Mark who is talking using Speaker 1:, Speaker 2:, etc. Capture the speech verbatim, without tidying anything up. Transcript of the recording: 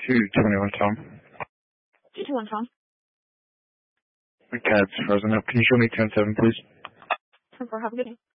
Speaker 1: two twenty-one Tom.
Speaker 2: two twenty-one Tom.
Speaker 1: The CAD's frozen up. Can you show me ten seven, please?
Speaker 2: ten four, have a good day.